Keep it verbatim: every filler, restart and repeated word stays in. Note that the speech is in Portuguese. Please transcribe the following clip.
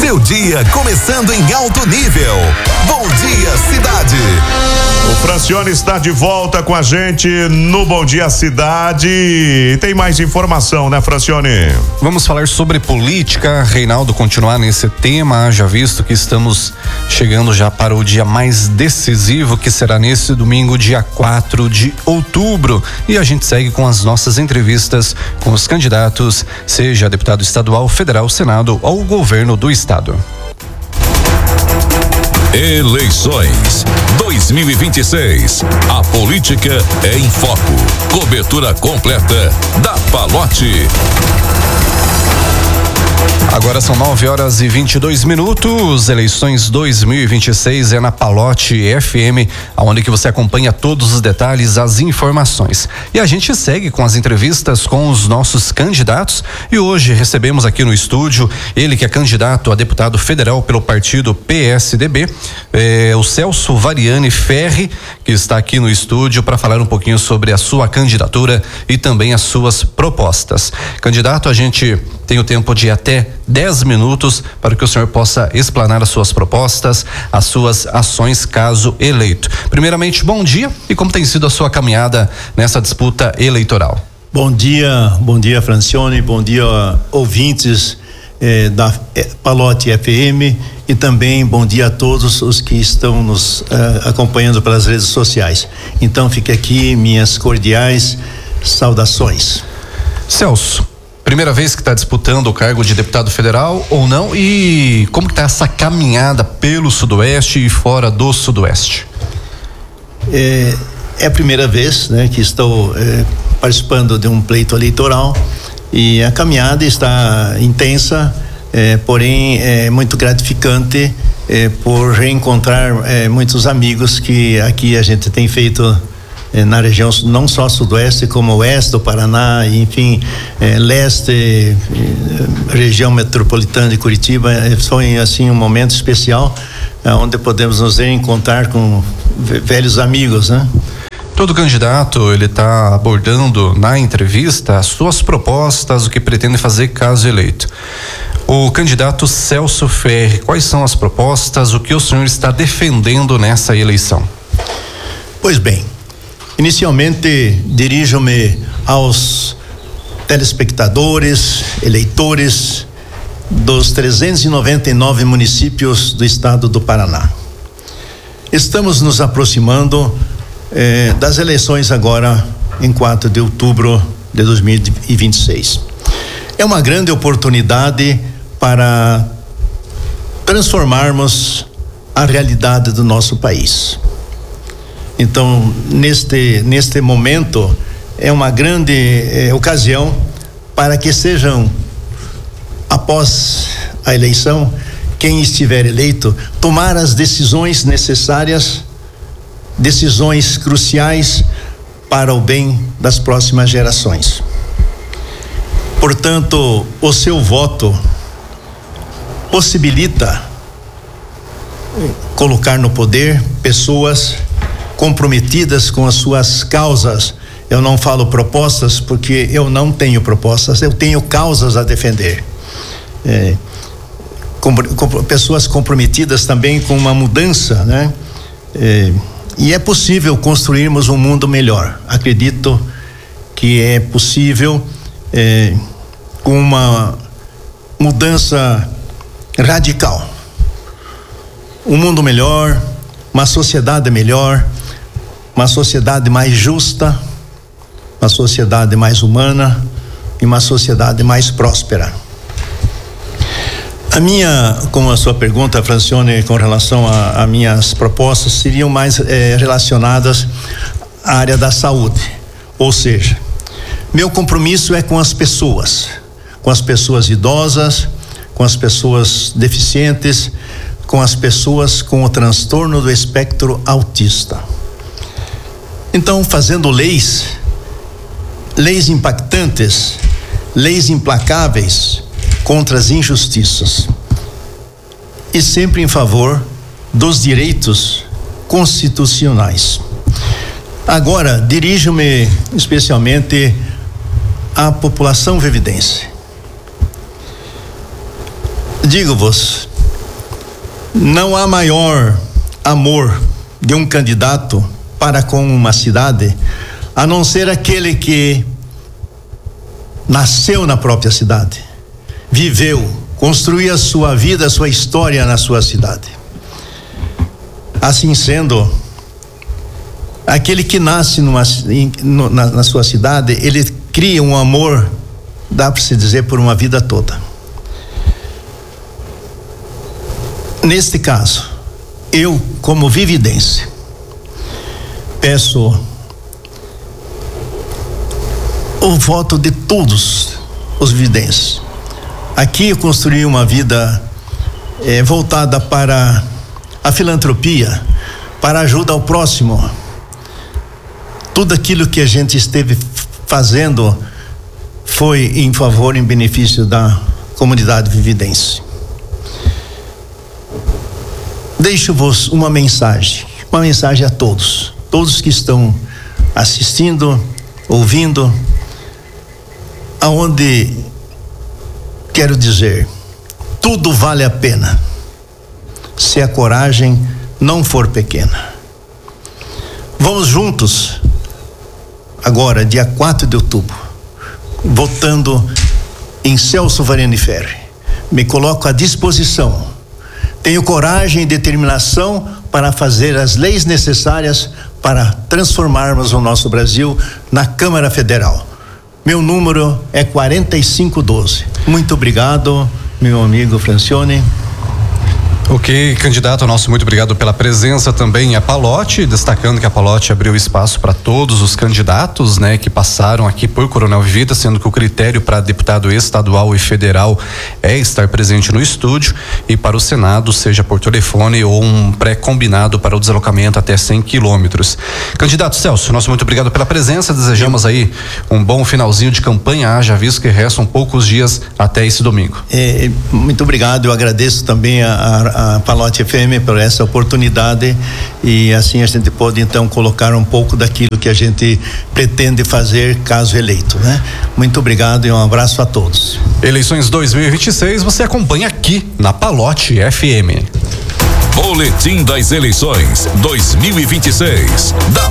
Seu dia começando em alto nível. Bom Dia Cidade. O Francione está de volta com a gente no Bom Dia Cidade. E tem mais informação, né, Francione? Vamos falar sobre política, Reinaldo, continuar nesse tema, já visto que estamos chegando já para o dia mais decisivo, que será nesse domingo, dia quatro de outubro. E a gente segue com as nossas entrevistas com os candidatos, seja deputado estadual, federal, Senado ou governo do estado. Eleições dois mil e vinte e seis. A política é em foco. Cobertura completa da Palote. Agora são nove horas e vinte e dois minutos. Eleições dois mil e vinte e seis é na Palote F M, onde que você acompanha todos os detalhes, as informações. E a gente segue com as entrevistas com os nossos candidatos. E hoje recebemos aqui no estúdio ele que é candidato a deputado federal pelo partido P S D B, é, o Celso Variani Ferri, que está aqui no estúdio para falar um pouquinho sobre a sua candidatura e também as suas propostas. Candidato, a gente tem o tempo de até dez minutos para que o senhor possa explanar as suas propostas, as suas ações caso eleito. Primeiramente, bom dia e como tem sido a sua caminhada nessa disputa eleitoral? Bom dia, bom dia Francione, bom dia ouvintes eh, da eh, Palote F M e também bom dia a todos os que estão nos eh, acompanhando pelas redes sociais. Então fica aqui minhas cordiais saudações. Celso, primeira vez que está disputando o cargo de deputado federal ou não, e como que está essa caminhada pelo Sudoeste e fora do Sudoeste? É, é a primeira vez, né, que estou é, participando de um pleito eleitoral e a caminhada está intensa, é, porém é muito gratificante é, por reencontrar é, muitos amigos que aqui a gente tem feito na região não só sudoeste como oeste do Paraná, enfim, eh, leste, eh, região metropolitana de Curitiba. Foi assim um momento especial eh, onde podemos nos encontrar com velhos amigos, né? Todo candidato, ele está abordando na entrevista as suas propostas, o que pretende fazer caso eleito. O candidato Celso Ferri, quais são as propostas, o que o senhor está defendendo nessa eleição? Pois bem, inicialmente dirijo-me aos telespectadores, eleitores dos trezentos e noventa e nove municípios do estado do Paraná. Estamos nos aproximando eh, das eleições agora em quatro de outubro de dois mil e vinte e seis. É uma grande oportunidade para transformarmos a realidade do nosso país. Então, neste, neste momento, é uma grande eh, ocasião para que sejam, após a eleição, quem estiver eleito, tomar as decisões necessárias, decisões cruciais para o bem das próximas gerações. Portanto, o seu voto possibilita colocar no poder pessoas comprometidas com as suas causas. Eu não falo propostas porque eu não tenho propostas, eu tenho causas a defender. É, com, com, pessoas comprometidas também com uma mudança, né? É, e é possível construirmos um mundo melhor. Acredito que é possível é, com uma mudança radical. Um mundo melhor, uma sociedade melhor, uma sociedade mais justa, uma sociedade mais humana e uma sociedade mais próspera. A minha, como a sua pergunta, Francione, com relação a, a minhas propostas, seriam mais eh, relacionadas à área da saúde. Ou seja, meu compromisso é com as pessoas, com as pessoas idosas, com as pessoas deficientes, com as pessoas com o transtorno do espectro autista. Então, fazendo leis, leis impactantes, leis implacáveis contra as injustiças e sempre em favor dos direitos constitucionais. Agora, dirijo-me especialmente à população vividense. Digo-vos Não há maior amor de um candidato para com uma cidade, a não ser aquele que nasceu na própria cidade, viveu, construiu a sua vida, a sua história na sua cidade. Assim sendo, aquele que nasce numa, na, na sua cidade, ele cria um amor, dá para se dizer, por uma vida toda. Neste caso, eu, como vividense, peço o voto de todos os vividenses. Aqui eu construí uma vida eh, voltada para a filantropia, para a ajuda ao próximo. Tudo aquilo que a gente esteve fazendo foi em favor, em benefício da comunidade vividense. Deixo-vos uma mensagem, uma mensagem a todos, todos que estão assistindo, ouvindo, aonde quero dizer, tudo vale a pena, se a coragem não for pequena. Vamos juntos, agora, dia quatro de outubro, votando em Celso Variani Ferri. Me coloco à disposição. Tenho coragem e determinação para fazer as leis necessárias para transformarmos o nosso Brasil na Câmara Federal. Meu número é quarenta e cinco doze. Muito obrigado, meu amigo Francione. Ok, candidato nosso, muito obrigado pela presença também a Pallotti, destacando que a Pallotti abriu espaço para todos os candidatos, né, que passaram aqui por Coronel Vivida, sendo que o critério para deputado estadual e federal é estar presente no estúdio, e para o Senado, seja por telefone ou um pré-combinado para o deslocamento até cem quilômetros. Candidato Celso, nosso muito obrigado pela presença, desejamos aí um bom finalzinho de campanha, já visto que restam poucos dias até esse domingo. É, muito obrigado, eu agradeço também a, a a Pallotti F M por essa oportunidade, e assim a gente pode então colocar um pouco daquilo que a gente pretende fazer caso eleito, né? Muito obrigado e um abraço a todos. Eleições dois mil e vinte e seis você acompanha aqui na Pallotti F M. Boletim das eleições dois mil e vinte e seis da